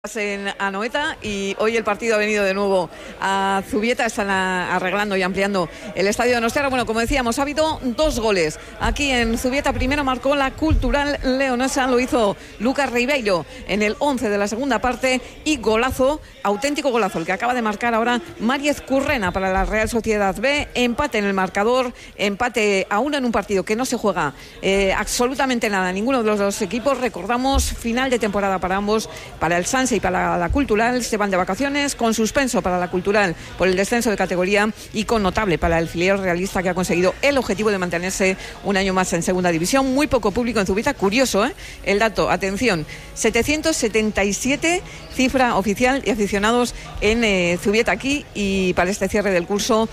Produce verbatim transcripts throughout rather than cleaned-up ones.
En Anoeta, y hoy el partido ha venido de nuevo a Zubieta. Están a, arreglando y ampliando el estadio de Donostiarra. Bueno, como decíamos, ha habido dos goles aquí en Zubieta. Primero marcó la Cultural Leonesa, lo hizo Lucas Ribeiro en el once de la segunda parte, y golazo, auténtico golazo, el que acaba de marcar ahora Mariez Currena para la Real Sociedad B. Empate en el marcador, empate a uno en un partido que no se juega eh, absolutamente nada, ninguno de los dos equipos. Recordamos, final de temporada para ambos, para el Sanse y para la Cultural. Se van de vacaciones, con suspenso para la Cultural por el descenso de categoría y con notable para el filial realista, que ha conseguido el objetivo de mantenerse un año más en segunda división. Muy poco público en Zubieta, curioso, ¿eh? El dato, atención, setecientos setenta y siete cifra oficial de aficionados en eh, Zubieta aquí, y para este cierre del curso,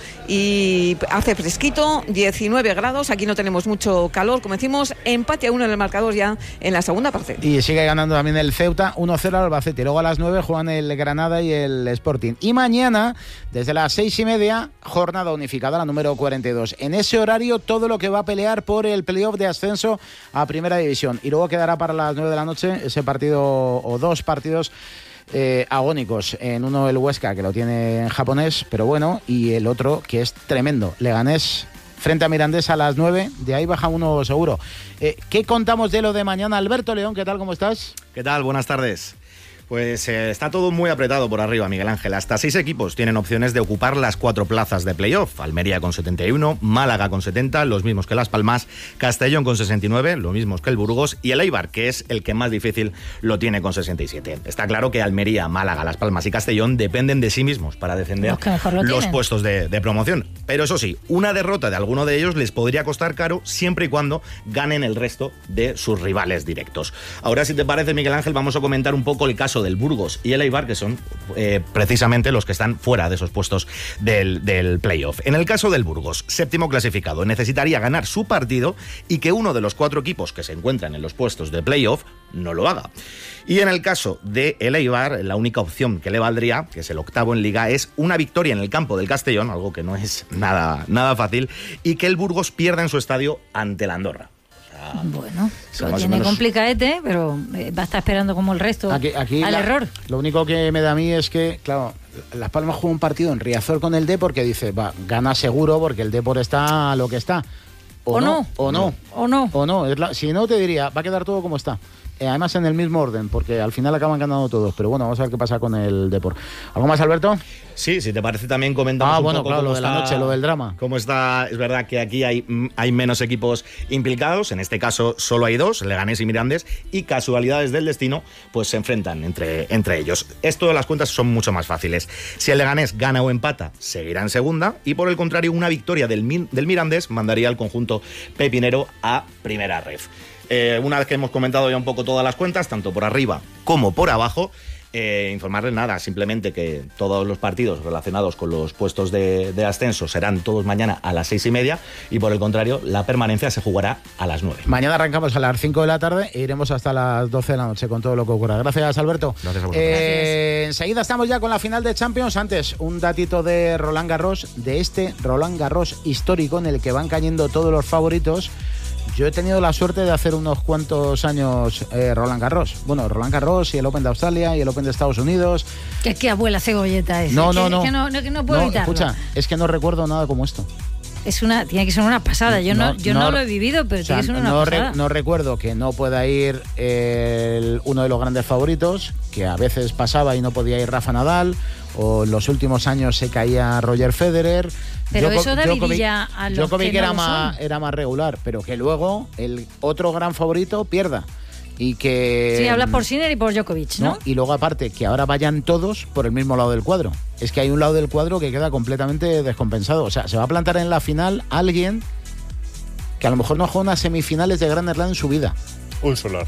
y hace fresquito, diecinueve grados, aquí no tenemos mucho calor, como decimos. Empate a uno en el marcador ya en la segunda parte. Y sigue ganando también el Ceuta, uno cero al Albacete. Luego a las nueve juegan el Granada y el Sporting. Y mañana, desde las seis y media, jornada unificada, la número cuarenta y dos. En ese horario, todo lo que va a pelear por el playoff de ascenso a Primera División. Y luego quedará para las nueve de la noche ese partido, o dos partidos eh, agónicos. En uno el Huesca, que lo tiene en japonés, pero bueno, y el otro que es tremendo, Leganés frente a Mirandés a las nueve, de ahí baja uno seguro. Eh, ¿Qué contamos de lo de mañana? Alberto León, ¿qué tal? ¿Cómo estás? ¿Qué tal? Buenas tardes. Pues eh, está todo muy apretado por arriba, Miguel Ángel. Hasta seis equipos tienen opciones de ocupar las cuatro plazas de playoff. Almería con setenta y uno, Málaga con setenta, los mismos que Las Palmas, Castellón con sesenta y nueve, los mismos que el Burgos, y el Eibar, que es el que más difícil, lo tiene con sesenta y siete. Está claro que Almería, Málaga, Las Palmas y Castellón dependen de sí mismos para defender los, los puestos de, de promoción. Pero eso sí, una derrota de alguno de ellos les podría costar caro, siempre y cuando ganen el resto de sus rivales directos. Ahora, si te parece, Miguel Ángel, vamos a comentar un poco el caso del Burgos y el Eibar, que son eh, precisamente los que están fuera de esos puestos del, del playoff. En el caso del Burgos, séptimo clasificado, necesitaría ganar su partido y que uno de los cuatro equipos que se encuentran en los puestos de playoff no lo haga. Y en el caso de el Eibar, la única opción que le valdría, que es el octavo en Liga, es una victoria en el campo del Castellón, algo que no es nada, nada fácil, y que el Burgos pierda en su estadio ante el Andorra. Bueno, lo tiene menos complicadete, pero va a estar esperando como el resto aquí, aquí al la, error. Lo único que me da a mí es que, claro, Las Palmas juega un partido en Riazor con el Depor que dice, va, gana seguro porque el Depor está lo que está. O, o no, no, o no, o no. O no. Es la, si no, te diría, va a quedar todo como está. Eh, además en el mismo orden, porque al final acaban ganando todos. Pero bueno, vamos a ver qué pasa con el Depor. ¿Algo más, Alberto? Sí, si te parece también comentamos ah, un bueno, poco claro, cómo lo de está, la noche, lo del drama. Cómo está, es verdad que aquí hay, hay menos equipos implicados, en este caso solo hay dos, Leganés y Mirandés, y casualidades del destino, pues se enfrentan entre, entre ellos. Esto de las cuentas son mucho más fáciles. Si el Leganés gana o empata, seguirá en segunda, y por el contrario, una victoria del, del Mirandés mandaría al conjunto pepinero a primera ref. Eh, una vez que hemos comentado ya un poco todas las cuentas, tanto por arriba como por abajo, eh, informarles nada, simplemente que todos los partidos relacionados con los puestos de, de ascenso serán todos mañana a las seis y media, y por el contrario, la permanencia se jugará a las nueve. Mañana arrancamos a las cinco de la tarde e iremos hasta las doce de la noche con todo lo que ocurra. Gracias, Alberto. Gracias a vosotros. Eh, enseguida estamos ya con la final de Champions. Antes, un datito de Roland Garros, de este Roland Garros histórico en el que van cayendo todos los favoritos. Yo he tenido la suerte de hacer unos cuantos años eh, Roland Garros. Bueno, Roland Garros y el Open de Australia y el Open de Estados Unidos. Que es que abuela cegolleta es. No, no, que, no. Que no, no, que no puedo no, evitarlo. Escucha, es que no recuerdo nada como esto. Es una, tiene que ser una pasada. Yo no, no, yo no, no lo he vivido, pero o sea, tiene que ser una no pasada. Re, no recuerdo que no pueda ir el, uno de los grandes favoritos, que a veces pasaba y no podía ir Rafa Nadal, o en los últimos años se caía Roger Federer. Pero Djoko, eso da vidilla a los Djokovic que no era, lo más, son. era más regular, pero que luego el otro gran favorito pierda. Y que sí, hablas por Sinner y por Djokovic, ¿no? ¿no? Y luego aparte, que ahora vayan todos por el mismo lado del cuadro. Es que hay un lado del cuadro que queda completamente descompensado. O sea, se va a plantar en la final alguien que a lo mejor no juega unas semifinales de Grand Slam en su vida. Un solar.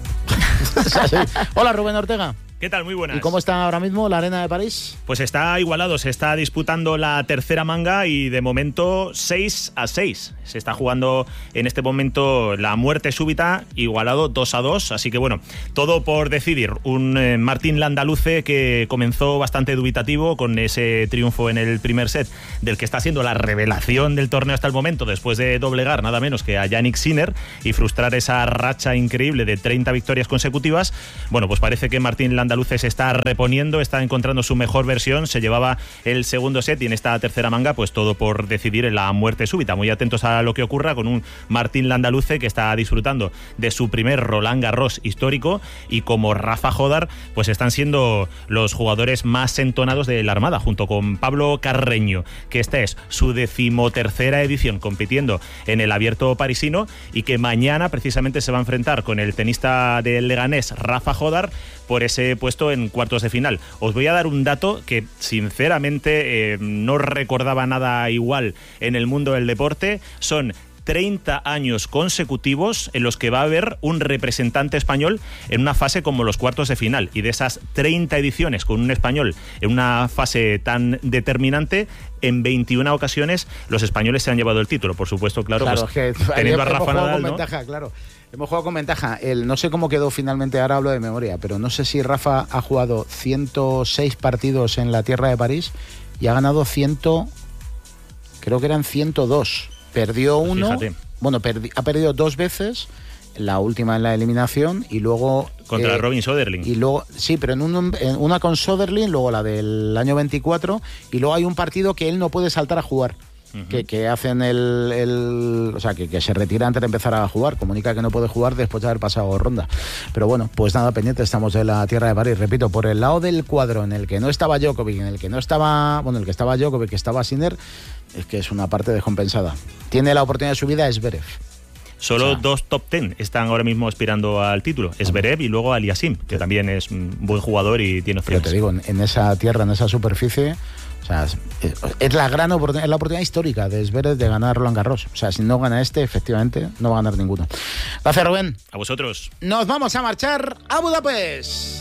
O sea, sí. Hola, Rubén Ortega. ¿Qué tal? Muy buenas. ¿Y cómo está ahora mismo la arena de París? Pues está igualado, se está disputando la tercera manga y de momento seis a seis. Se está jugando en este momento la muerte súbita, igualado dos a dos, así que bueno, todo por decidir. Un eh, Martín Landaluce que comenzó bastante dubitativo con ese triunfo en el primer set, del que está siendo la revelación del torneo hasta el momento, después de doblegar nada menos que a Jannik Sinner y frustrar esa racha increíble de treinta victorias consecutivas. Bueno, pues parece que Martín Landaluce andaluz se está reponiendo, está encontrando su mejor versión, se llevaba el segundo set y en esta tercera manga pues todo por decidir en la muerte súbita. Muy atentos a lo que ocurra con un Martín Landaluce que está disfrutando de su primer Roland Garros histórico, y como Rafa Jodar pues están siendo los jugadores más entonados de la Armada, junto con Pablo Carreño, que esta es su decimotercera edición compitiendo en el Abierto parisino y que mañana precisamente se va a enfrentar con el tenista del Leganés Rafa Jodar por ese puesto en cuartos de final. Os voy a dar un dato que sinceramente eh, no recordaba nada igual en el mundo del deporte. Son treinta años consecutivos en los que va a haber un representante español en una fase como los cuartos de final, y de esas treinta ediciones con un español en una fase tan determinante, en veintiuna ocasiones los españoles se han llevado el título. Por supuesto, claro, claro pues, que teniendo a Rafa Nadal, con ¿no? ventaja, claro. Hemos jugado con ventaja. El, no sé cómo quedó finalmente, ahora hablo de memoria, pero no sé si Rafa ha jugado ciento seis partidos en la tierra de París y ha ganado cien, creo que eran ciento dos. Perdió pues uno, fíjate. bueno, perdi, ha perdido dos veces, la última en la eliminación y luego... Contra eh, Robin Söderling. Y luego, sí, pero en, un, en una con Söderling, luego la del año veinticuatro, y luego hay un partido que él no puede saltar a jugar. Uh-huh. Que, que hacen el, el o sea que, que se retira antes de empezar a jugar, comunica que no puede jugar después de haber pasado ronda. Pero bueno, pues nada, pendiente estamos de la tierra de París, repito, por el lado del cuadro en el que no estaba Djokovic, en el que no estaba, bueno, el que estaba Djokovic, que estaba Sinner, es que es una parte descompensada. Tiene la oportunidad de su vida Zverev. Solo o sea, dos top ten están ahora mismo aspirando al título, Zverev y luego Aliasim, que también es un buen jugador y tiene opciones. Pero te digo, en, en esa tierra, en esa superficie, o sea, es, es la gran oportunidad, es la oportunidad histórica de Zverev de ganar Roland Garros. O sea, si no gana este, efectivamente, no va a ganar ninguno. Gracias, Rubén. A vosotros. Nos vamos a marchar a Budapest.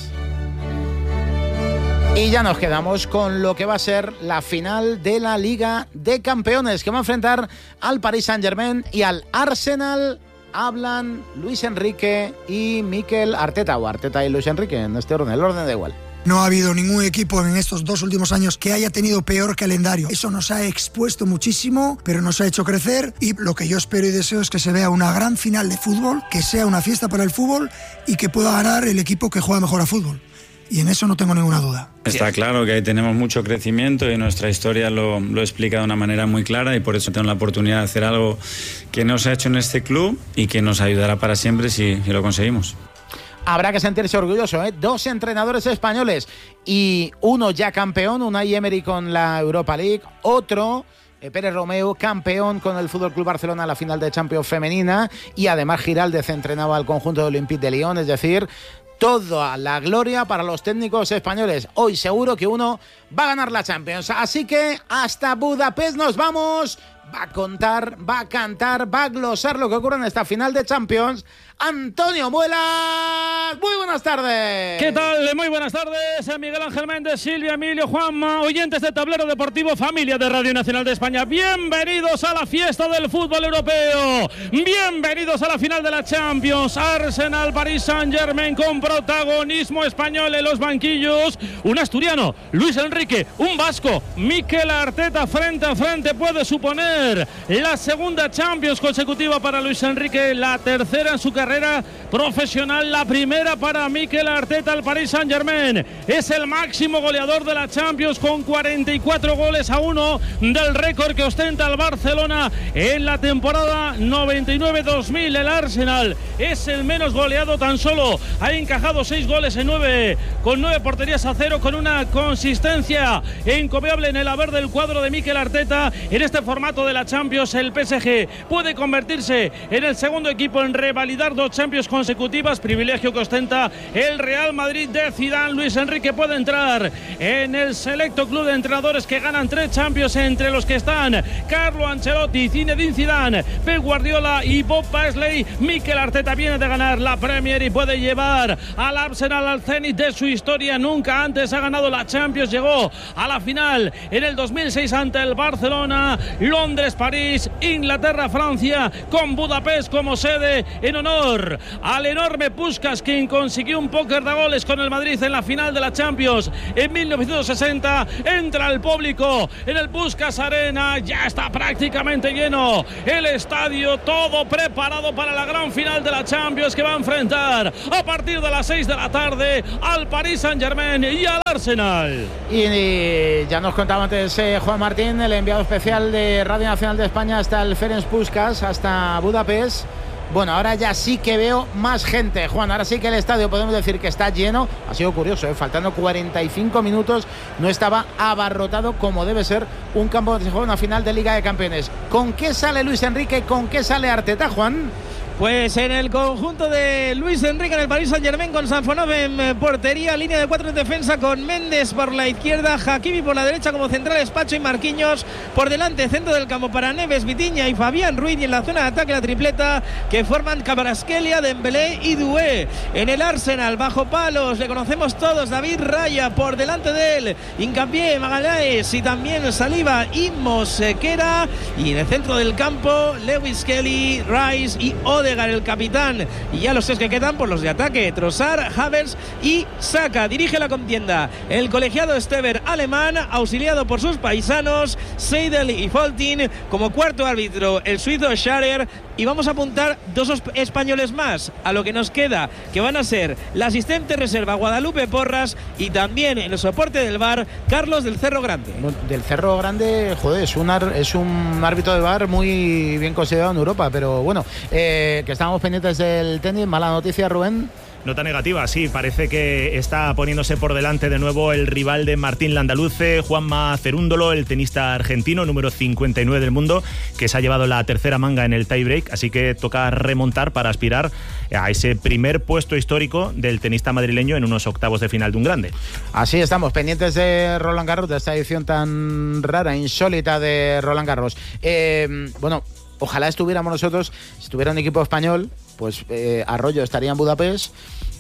Y ya nos quedamos con lo que va a ser la final de la Liga de Campeones, que va a enfrentar al Paris Saint-Germain y al Arsenal. Hablan Luis Enrique y Mikel Arteta, o Arteta y Luis Enrique, en este orden, el orden da igual. No ha habido ningún equipo en estos dos últimos años que haya tenido peor calendario. Eso nos ha expuesto muchísimo, pero nos ha hecho crecer, y lo que yo espero y deseo es que se vea una gran final de fútbol, que sea una fiesta para el fútbol y que pueda ganar el equipo que juega mejor a fútbol. Y en eso no tengo ninguna duda. Está claro que ahí tenemos mucho crecimiento y nuestra historia lo, lo explica de una manera muy clara, y por eso tengo la oportunidad de hacer algo que no se ha hecho en este club y que nos ayudará para siempre si, si lo conseguimos. Habrá que sentirse orgulloso, ¿eh? Dos entrenadores españoles y uno ya campeón, Unai Emery con la Europa League, otro... Pérez Romeu, campeón con el F C Barcelona en la final de Champions femenina, y además Giraldez entrenaba al conjunto de Olympique de Lyon, es decir, toda la gloria para los técnicos españoles. Hoy seguro que uno va a ganar la Champions, así que hasta Budapest nos vamos. Va a contar, va a cantar, va a glosar lo que ocurre en esta final de Champions, Antonio Muelas. Muy buenas tardes. ¿Qué tal? Muy buenas tardes, Miguel Ángel Méndez, Silvia, Emilio, Juanma, oyentes de Tablero Deportivo, familia de Radio Nacional de España. Bienvenidos a la fiesta del fútbol europeo. Bienvenidos a la final de la Champions. Arsenal, Paris Saint-Germain, con protagonismo español en los banquillos. Un asturiano, Luis Enrique, un vasco, Mikel Arteta, frente a frente. Puede suponer la segunda Champions consecutiva para Luis Enrique, la tercera en su carrera profesional, la primera para Mikel Arteta. El Paris Saint-Germain es el máximo goleador de la Champions con cuarenta y cuatro goles a uno del récord que ostenta el Barcelona en la temporada noventa y nueve dos mil. El Arsenal es el menos goleado, tan solo ha encajado seis goles en nueve, con nueve porterías a cero, con una consistencia encomiable en el haber del cuadro de Mikel Arteta. En este formato de la Champions, el P S G puede convertirse en el segundo equipo en revalidar dos Champions consecutivas, privilegio que ostenta el Real Madrid de Zidane. Luis Enrique puede entrar en el selecto club de entrenadores que ganan tres Champions, entre los que están Carlo Ancelotti, Zinedine Zidane, Pep Guardiola y Bob Paisley. Mikel Arteta viene de ganar la Premier y puede llevar al Arsenal al cenit de su historia. Nunca antes ha ganado la Champions, llegó a la final en el dos mil seis ante el Barcelona. Londres Londres, París, Inglaterra, Francia, con Budapest como sede, en honor al enorme Puskás, quien consiguió un póker de goles con el Madrid en la final de la Champions en mil novecientos sesenta. Entra el público en el Puskás Arena, ya está prácticamente lleno el estadio, todo preparado para la gran final de la Champions, que va a enfrentar a partir de las seis de la tarde al Paris Saint-Germain y al Arsenal. Y, y ya nos contaba antes eh, Juan Martín, el enviado especial de Radio Nacional de España hasta el Ferenc Puskás, hasta Budapest. Bueno, ahora ya sí que veo más gente, Juan. Ahora sí que el estadio podemos decir que está lleno. Ha sido curioso, ¿eh? Faltando cuarenta y cinco minutos, no estaba abarrotado como debe ser un campo de juego, una final de Liga de Campeones. ¿Con qué sale Luis Enrique? ¿Con qué sale Arteta, Juan? Pues en el conjunto de Luis Enrique en el Paris Saint-Germain, con Sanfonov en portería, línea de cuatro en defensa con Méndez por la izquierda, Hakimi por la derecha como centrales, Pacho y Marquinhos por delante, centro del campo para Neves, Vitinha y Fabián Ruiz, y en la zona de ataque la tripleta que forman Kvaratskhelia, Dembélé y Doué. En el Arsenal, bajo palos, le conocemos todos, David Raya por delante de él, Hincapié, Magalhaes y también Saliba y Mosquera, y en el centro del campo Lewis Kelly, Rice y Odegaard, el capitán, y ya los tres que quedan por los de ataque, Trossard, Havertz y Saka. Dirige la contienda el colegiado Stever alemán, auxiliado por sus paisanos Seidel y Foltin, como cuarto árbitro el suizo Scharer, y vamos a apuntar dos españoles más a lo que nos queda, que van a ser la asistente reserva Guadalupe Porras y también en el soporte del V A R Carlos del Cerro Grande. Del Cerro Grande, joder, es un, ar, es un árbitro de V A R muy bien considerado en Europa, pero bueno, eh, que estábamos pendientes del tenis. Mala noticia, Rubén. Nota negativa, sí, parece que está poniéndose por delante de nuevo el rival de Martín Landaluce, Juanma Cerúndolo, el tenista argentino, número cincuenta y nueve del mundo, que se ha llevado la tercera manga en el tiebreak, así que toca remontar para aspirar a ese primer puesto histórico del tenista madrileño en unos octavos de final de un grande. Así estamos, pendientes de Roland Garros, de esta edición tan rara, insólita de Roland Garros. Eh, bueno, ojalá estuviéramos nosotros, si estuviera un equipo español, pues eh, Arroyo estaría en Budapest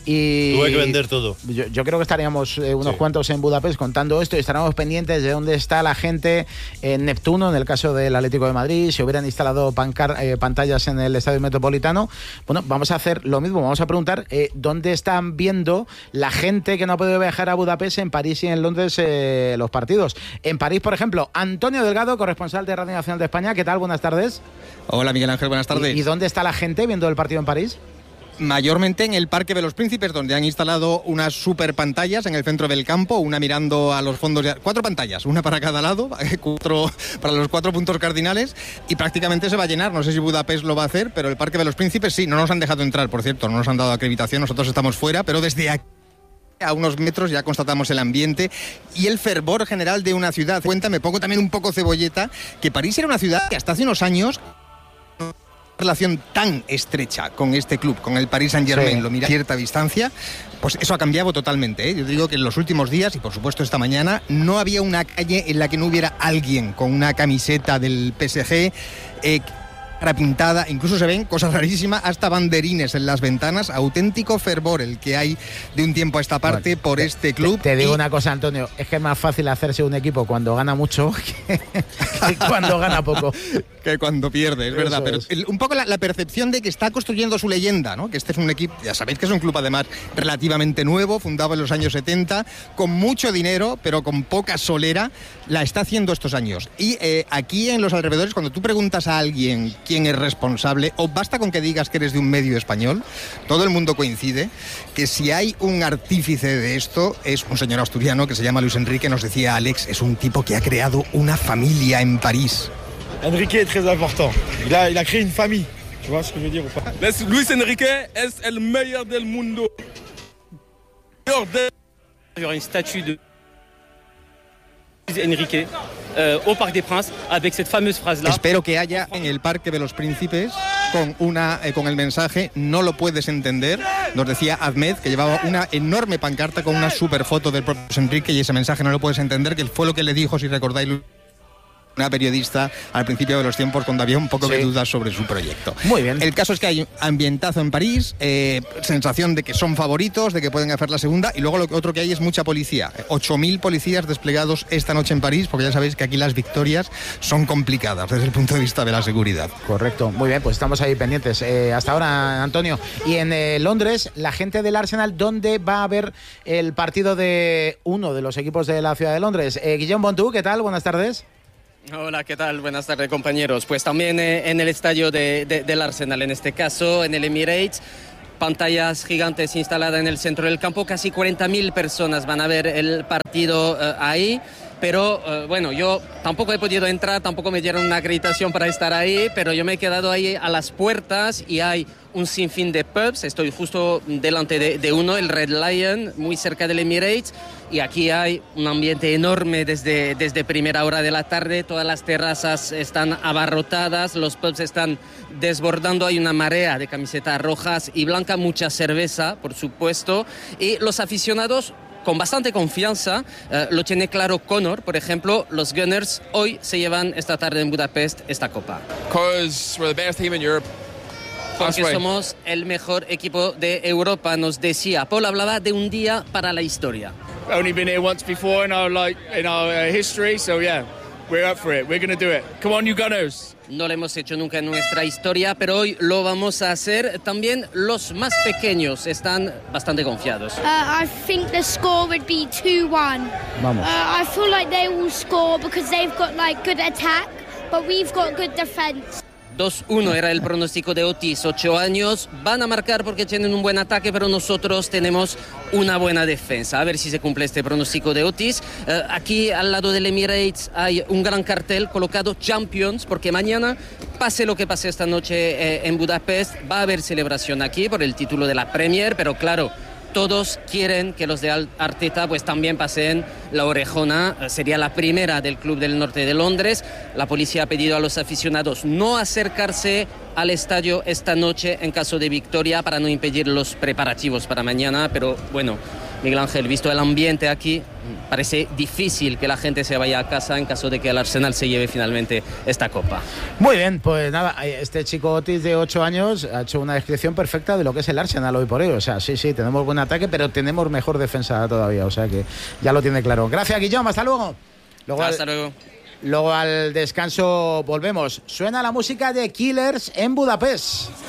y tuve que vender todo. Yo, yo creo que estaríamos eh, unos sí. cuantos en Budapest contando esto, y estaríamos pendientes de dónde está la gente en Neptuno, en el caso del Atlético de Madrid, si hubieran instalado pancar, eh, pantallas en el Estadio Metropolitano. Bueno, vamos a hacer lo mismo, vamos a preguntar eh, dónde están viendo la gente que no ha podido viajar a Budapest, en París y en Londres, eh, los partidos. En París, por ejemplo, Antonio Delgado, corresponsal de Radio Nacional de España. ¿Qué tal? Buenas tardes. Hola, Miguel Ángel, buenas tardes. ¿Y, y dónde está la gente viendo el partido en París? Mayormente en el Parque de los Príncipes, donde han instalado unas super pantallas en el centro del campo, una mirando a los fondos de... Cuatro pantallas, una para cada lado, cuatro para los cuatro puntos cardinales, y prácticamente se va a llenar. No sé si Budapest lo va a hacer, pero el Parque de los Príncipes sí, no nos han dejado entrar, por cierto, no nos han dado acreditación, nosotros estamos fuera, pero desde aquí a unos metros ya constatamos el ambiente y el fervor general de una ciudad. Cuenta, me pongo también un poco cebolleta, que París era una ciudad que hasta hace unos años... relación tan estrecha con este club, con el Paris Saint-Germain, sí. Lo mira a cierta distancia, pues eso ha cambiado totalmente, ¿eh? Yo digo que en los últimos días, y por supuesto esta mañana, no había una calle en la que no hubiera alguien con una camiseta del P S G, eh, pintada, incluso se ven cosas rarísimas, hasta banderines en las ventanas, auténtico fervor el que hay de un tiempo a esta parte, bueno, por este club. Te, te digo y... una cosa, Antonio, es que es más fácil hacerse un equipo cuando gana mucho que, que cuando gana poco. Que cuando pierde, es verdad. Eso pero es. el, un poco la, la percepción de que está construyendo su leyenda, ¿no? Que este es un equipo, ya sabéis que es un club además relativamente nuevo, fundado en los años setenta, con mucho dinero, pero con poca solera, la está haciendo estos años. Y eh, aquí en los alrededores, cuando tú preguntas a alguien quién es responsable, o basta con que digas que eres de un medio español, todo el mundo coincide que si hay un artífice de esto, es un señor asturiano que se llama Luis Enrique. Nos decía Alex, es un tipo que ha creado una familia en París. Enrique es très important. Il a, il a créé une famille. Tu vois ce que je veux dire ou pas? Luis Enrique es el mejor del mundo. Il y aura une statue de Luis Enrique euh, au Parc des Princes avec cette fameuse phrase là. Espero que haya en el Parque de los Príncipes con una eh, con el mensaje "no lo puedes entender". Nos decía Ahmed, que llevaba una enorme pancarta con una super foto del propio Luis Enrique, y ese mensaje "no lo puedes entender", que fue lo que le dijo, si recordáis, una periodista al principio de los tiempos cuando había un poco sí. de dudas sobre su proyecto. Muy bien. El caso es que hay ambientazo en París, eh, sensación de que son favoritos, de que pueden hacer la segunda, y luego lo otro que hay es mucha policía. ocho mil policías desplegados esta noche en París, porque ya sabéis que aquí las victorias son complicadas desde el punto de vista de la seguridad. Correcto, muy bien, pues estamos ahí pendientes. Eh, hasta ahora, Antonio. Y en eh, Londres, la gente del Arsenal, ¿dónde va a haber el partido de uno de los equipos de la ciudad de Londres? Eh, Guillaume Bontú, ¿qué tal? Buenas tardes. Hola, ¿qué tal? Buenas tardes, compañeros. Pues también eh, en el estadio de, de, del Arsenal, en este caso, en el Emirates, pantallas gigantes instaladas en el centro del campo, casi cuarenta mil personas van a ver el partido eh, ahí. Pero uh, bueno, yo tampoco he podido entrar, tampoco me dieron una acreditación para estar ahí, pero yo me he quedado ahí a las puertas y hay un sinfín de pubs. Estoy justo delante de, de uno, el Red Lion, muy cerca del Emirates, y aquí hay un ambiente enorme desde, desde primera hora de la tarde. Todas las terrazas están abarrotadas, los pubs están desbordando, hay una marea de camisetas rojas y blancas, mucha cerveza, por supuesto, y los aficionados con bastante confianza, eh, lo tiene claro Connor, por ejemplo. Los Gunners hoy se llevan esta tarde en Budapest esta copa. Porque somos el mejor equipo de Europa, nos decía. Paul hablaba de un día para la historia. Only been here once before in our like in our uh, history, so yeah, we're up for it. We're going to do it. Come on, you Gunners. No lo hemos hecho nunca en nuestra historia, pero hoy lo vamos a hacer. También los más pequeños están bastante confiados. Uh, I think the score would be two one. Vamos. Uh, I feel like they will score because they've got like good attack, but we've got good defense. dos uno era el pronóstico de Otis, ocho años. Van a marcar porque tienen un buen ataque, pero nosotros tenemos una buena defensa. A ver si se cumple este pronóstico de Otis. Uh, aquí al lado del Emirates hay un gran cartel colocado Champions, porque mañana, pase lo que pase esta noche eh, en Budapest, va a haber celebración aquí por el título de la Premier, pero claro, todos quieren que los de Arteta pues también pasen la orejona. Sería la primera del club del norte de Londres. La policía ha pedido a los aficionados no acercarse al estadio esta noche en caso de victoria para no impedir los preparativos para mañana. Pero bueno, Miguel Ángel, visto el ambiente aquí, parece difícil que la gente se vaya a casa en caso de que el Arsenal se lleve finalmente esta copa. Muy bien, pues nada, este chico Otis de ocho años ha hecho una descripción perfecta de lo que es el Arsenal hoy por hoy. O sea, sí, sí, tenemos buen ataque, pero tenemos mejor defensa todavía. O sea que ya lo tiene claro. Gracias, Guillaume, hasta luego. luego hasta al, luego. Luego al descanso volvemos. Suena la música de Killers en Budapest.